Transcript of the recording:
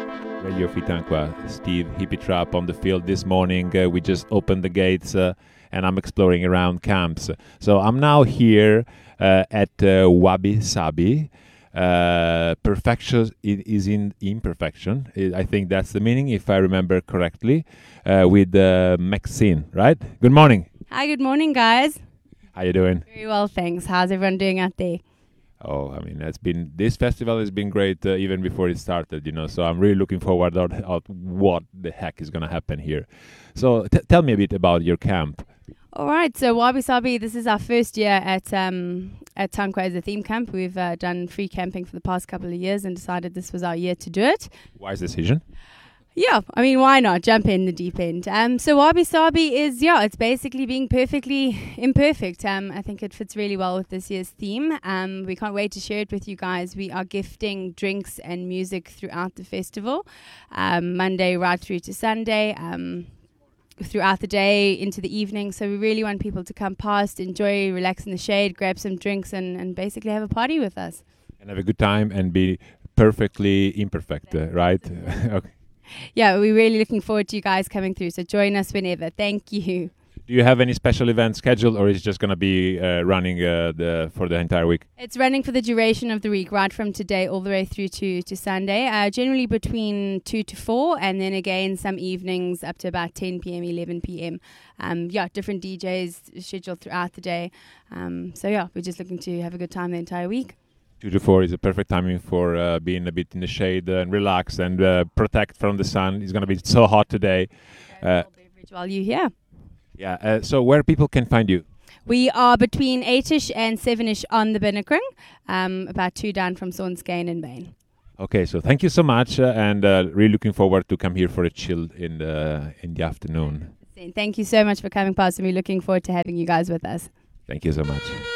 Radio Fitankwa, Steve Hippie Trap on the field this morning. We just opened the gates and I'm exploring around camps. So I'm now here at Wabi Sabi. Perfection is in imperfection. I think that's the meaning, if I remember correctly, with Maxine, right? Good morning. Hi, good morning, guys. How you doing? Very well, thanks. How's everyone doing out there? Oh, I mean, this festival has been great even before it started, so I'm really looking forward to what the heck is going to happen here. So tell me a bit about your camp. All right, so Wabi Sabi, this is our first year at Tankwa as a theme camp. We've done free camping for the past couple of years and decided this was our year to do it. Wise decision. Yeah, I mean, why not? Jump in the deep end. So Wabi Sabi is, it's basically being perfectly imperfect. I think it fits really well with this year's theme. We can't wait to share it with you guys. We are gifting drinks and music throughout the festival, Monday right through to Sunday, throughout the day into the evening. So we really want people to come past, enjoy, relax in the shade, grab some drinks and basically have a party with us. And have a good time and be perfectly imperfect, right? Okay. Yeah, we're really looking forward to you guys coming through. So join us whenever. Thank you. Do you have any special events scheduled, or is it just going to be running for the entire week? It's running for the duration of the week, right from today all the way through to Sunday, generally between 2 to 4, and then again some evenings up to about 10 p.m., 11 p.m. Different DJs scheduled throughout the day. We're just looking to have a good time the entire week. 2 to 4 is a perfect timing for being a bit in the shade and relax and protect from the sun. It's going to be so hot today. While you're here. Yeah. So where people can find you? We are between 8ish and 7ish on the Binnekring, about 2 down from Sonskein and Bain. Okay, so thank you so much, and really looking forward to come here for a chill in the afternoon. Thank you so much for coming past, and we're looking forward to having you guys with us. Thank you so much.